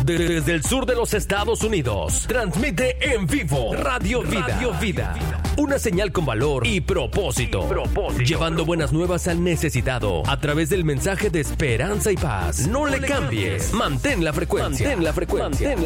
Desde el sur de los Estados Unidos, transmite en vivo Radio Vida. Una señal con valor y propósito. Llevando buenas nuevas al necesitado a través del mensaje de esperanza y paz. No le cambies. Mantén la frecuencia.